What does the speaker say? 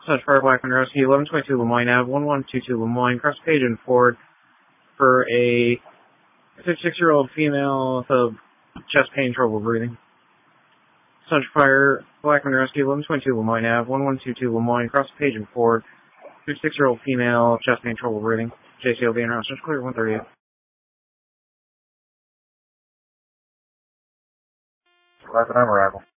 Such Fire Blackman Rescue, 1122 Lemoyne Ave, 1122 Lemoyne, cross page and forward for a 56-year-old female with chest pain, trouble breathing. Such Fire Blackman Rescue, 1122 Lemoyne Ave, 1122 Lemoyne, cross page and forward, 56-year-old female, chest pain, trouble breathing. JCLB and Rouse, clear 138. Blackman, I'm arrival.